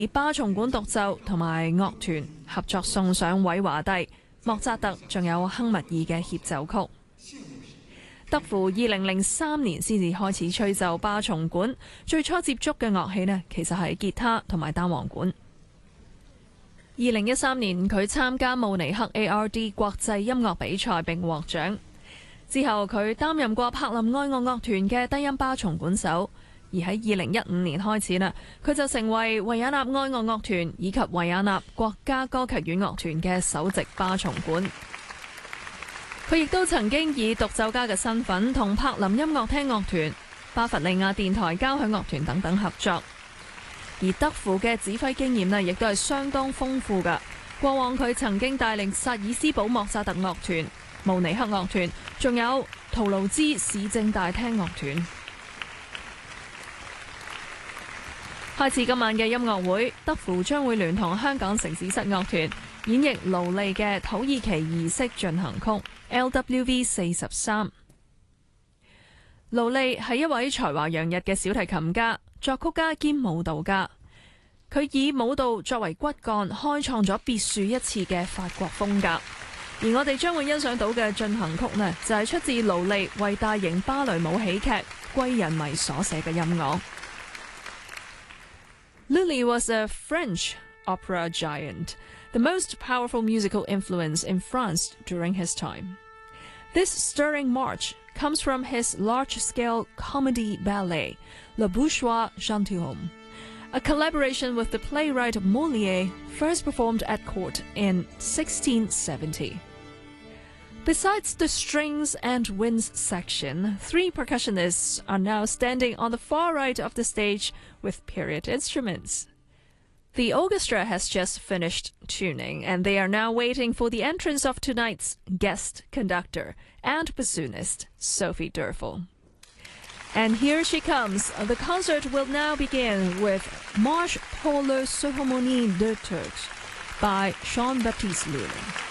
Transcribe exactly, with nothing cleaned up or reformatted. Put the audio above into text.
巴松管獨奏同埋樂團合作送上韋華第、莫扎特仲有亨密爾嘅協奏曲。德芙二零零三年先至開始吹奏巴松管，最初接觸嘅樂器呢，其實係吉他同埋單簧管。二零一三年佢參加慕尼黑 A R D 國際音樂比賽並獲獎，之後佢擔任過柏林愛樂樂團嘅低音巴松管手。而喺二零一五年開始啦，佢就成為維也納愛樂樂團以及維也納國家歌劇院樂團嘅首席巴松管。佢亦都曾經以獨奏家嘅身份同柏林音樂廳樂團、巴伐利亞電台交響樂團等等合作。而德芙嘅指揮經驗呢，亦都係相當豐富㗎。過往佢曾經帶領薩爾斯堡莫扎特樂團、慕尼黑樂團，仲有圖盧茲市政大廳樂團。開始今晚嘅音樂會，德芙將會聯同香港城市室樂團演繹勞利嘅土耳其儀式進行曲 L W V 四十三。勞利係一位才華洋溢嘅小提琴家、作曲家兼舞蹈家，佢以舞蹈作為骨幹，開創咗別樹一幟嘅法國風格。而我哋將會欣賞到嘅進行曲呢，就係出自勞利為大型芭蕾舞喜劇《歸人迷》所寫嘅音樂。Lully was a French opera giant, the most powerful musical influence in France during his time. This stirring march comes from his large-scale comedy ballet, Le Bourgeois Gentilhomme, a collaboration with the playwright Molière, first performed at court in sixteen seventy. Besides the strings and winds section, three percussionists are now standing on the far right of the stage with period instruments. The orchestra has just finished tuning, and they are now waiting for the entrance of tonight's guest conductor and bassoonist, Sophie Durfel. And here she comes. The concert will now begin with Marche pour la cérémonie de Turcs by Jean-Baptiste Lully.